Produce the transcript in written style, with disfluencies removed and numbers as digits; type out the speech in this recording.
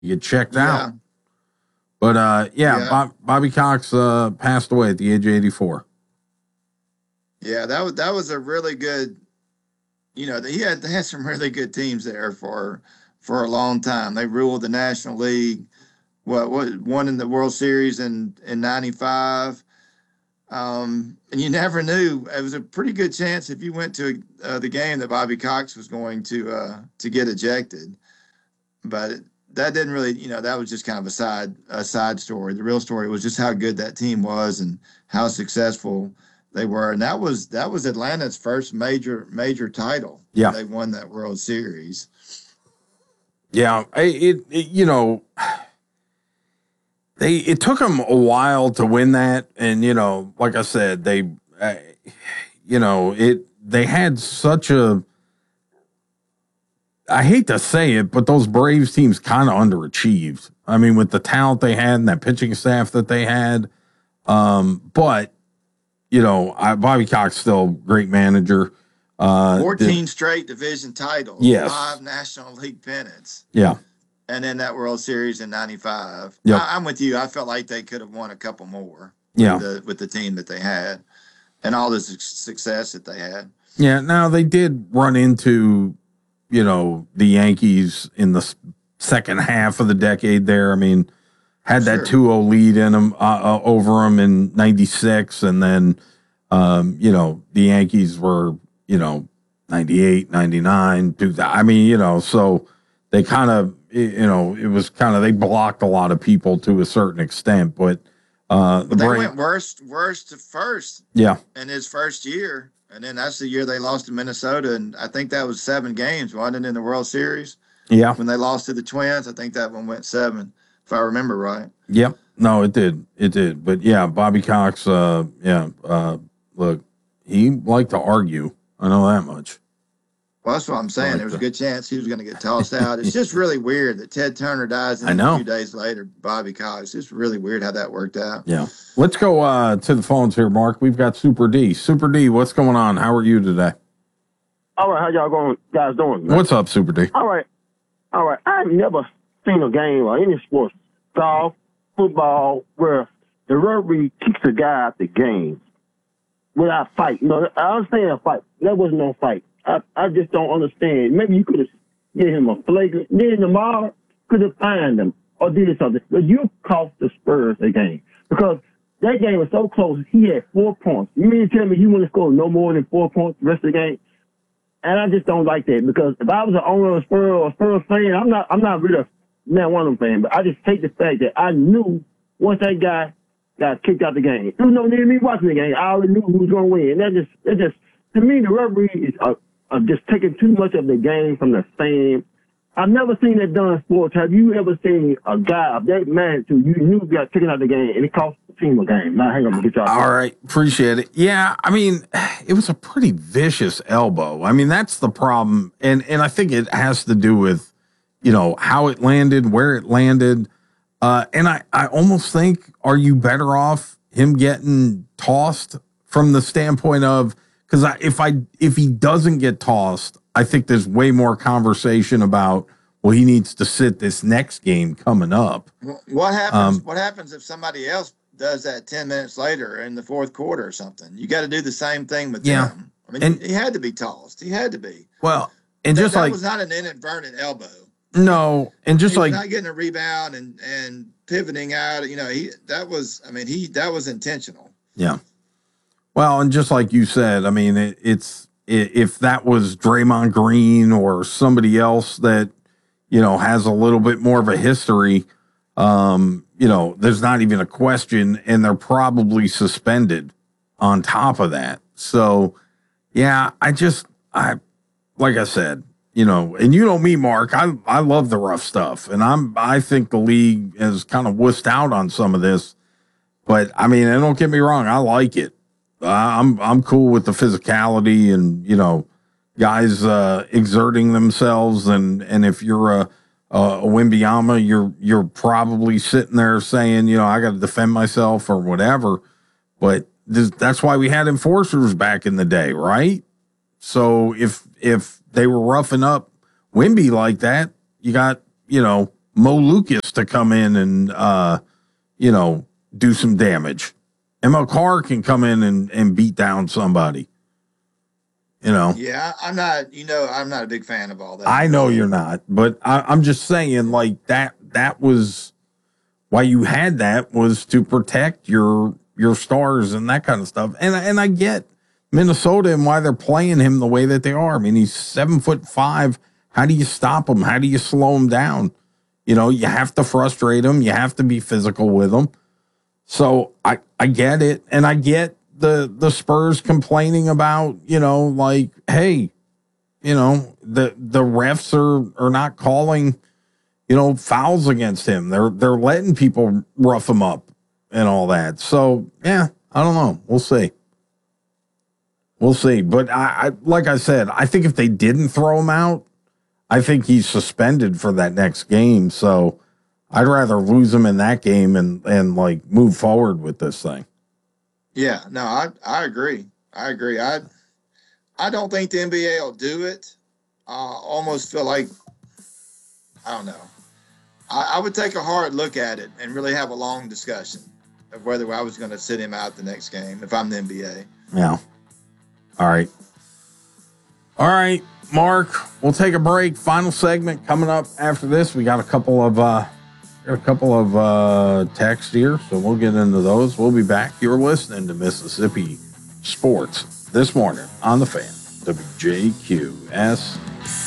You get checked Yeah. out. But Yeah. Bobby Cox passed away at the age of 84. Yeah. That was a really good. They had some really good teams there for a long time. They ruled the National League. What won in the World Series in '95. And you never knew. It was a pretty good chance if you went to the game that Bobby Cox was going to get ejected. But that didn't really, that was just kind of a side story. The real story was just how good that team was and how successful they were. And that was Atlanta's first major title Yeah. when they won that World Series. Yeah, it took them a while to win that, and like I said, they had such a, I hate to say it, but those Braves teams kind of underachieved. I mean, with the talent they had and that pitching staff that they had, but Bobby Cox still great manager. 14 straight division titles, Yes. 5 National League pennants. Yeah. And then that World Series in '95. Yep. I'm with you. I felt like they could have won a couple more with the team that they had and all the success that they had. Yeah. Now, they did run into, the Yankees in the second half of the decade there. I mean, had that 2-0 lead in them over them in '96. And then, the Yankees were, 98, 99, 2000. I mean, so they kind of, it was kind of, they blocked a lot of people to a certain extent, but they went worst to first. Yeah. In his first year. And then that's the year they lost to Minnesota. And I think that was 7 games, wasn't it, in the World Series? Yeah. When they lost to the Twins, I think that one went 7, if I remember right. Yep. No, it did. It did. But yeah, Bobby Cox, look, he liked to argue. I know that much. Well, that's what I'm saying. There was a good chance he was going to get tossed out. It's just really weird that Ted Turner dies and a few days later, Bobby Cox. It's really weird how that worked out. Yeah. Let's go to the phones here, Mark. We've got Super D. Super D, what's going on? How are you today? All right. How y'all guys doing? Man? What's up, Super D? All right. I've never seen a game or any sports, golf, football, where the referee kicks a guy out the game without fight. I understand a fight. That wasn't no fight. I just don't understand. Maybe you could have given him a flagrant. Then tomorrow could have fined him or did something. But you cost the Spurs a game because that game was so close. He had 4 points. You mean to tell me he wouldn't score no more than 4 points the rest of the game? And I just don't like that because if I was an owner of Spurs or a Spurs fan, I'm not really one of them fan. But I just hate the fact that I knew once that guy got kicked out the game, there was no need of me watching the game. I already knew who was going to win. That just to me, the referee is just taking too much of the game from the fan. I've never seen that done in sports. Have you ever seen a guy of that magnitude you knew got taken out the game and it cost the team a game? Now, hang on, get y'all. All right. Appreciate it. Yeah. I mean, it was a pretty vicious elbow. I mean, that's the problem. And I think it has to do with, how it landed, where it landed. And I almost think, are you better off him getting tossed from the standpoint of, because if he doesn't get tossed, I think there's way more conversation about, well, he needs to sit this next game coming up. What happens? What happens if somebody else does that 10 minutes later in the fourth quarter or something? You got to do the same thing with them. I mean, he had to be tossed. He had to be. Well, and that was not an inadvertent elbow. No, and just he was not getting a rebound and pivoting out. That was intentional. Yeah. Well, and just like you said, I mean, it's if that was Draymond Green or somebody else that, has a little bit more of a history, there's not even a question, and they're probably suspended on top of that. So, yeah, like I said, and you know me, Mark, I love the rough stuff, and I think the league has kind of wussed out on some of this, but I mean, and don't get me wrong, I like it. I'm cool with the physicality and, guys exerting themselves. And if you're a Wembanyama, you're probably sitting there saying, I got to defend myself or whatever. But that's why we had enforcers back in the day, right? So if they were roughing up Wemby like that, you got, Mo Lucas to come in and, do some damage. Emil Carr can come in and beat down somebody. Yeah, I'm not a big fan of all that. I know you're not, but I'm just saying, like, that was why you had that, was to protect your stars and that kind of stuff. And I get Minnesota and why they're playing him the way that they are. I mean, he's 7'5". How do you stop him? How do you slow him down? You have to frustrate him. You have to be physical with him. So I get it. And I get the Spurs complaining about, like, hey, the refs are not calling, fouls against him. They're letting people rough him up and all that. So, yeah, I don't know. We'll see. We'll see. But I like I said, I think if they didn't throw him out, I think he's suspended for that next game. So I'd rather lose him in that game and like move forward with this thing. Yeah, no, I agree. I don't think the NBA will do it. I almost feel like, I don't know. I would take a hard look at it and really have a long discussion of whether I was going to sit him out the next game if I'm the NBA. Yeah. All right, Mark, we'll take a break. Final segment coming up after this. We got a couple of texts here, so we'll get into those. We'll be back. You're listening to Mississippi Sports this morning on the Fan, WJQS.